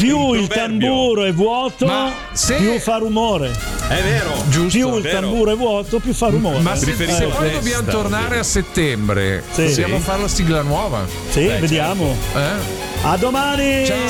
più il tamburo è vuoto, più fa rumore. È vero, giusto. Più il tamburo è vuoto, più fa rumore. Ma se poi dobbiamo tornare a settembre, possiamo fare la sigla nuova? Sì, vediamo. A domani. Ciao.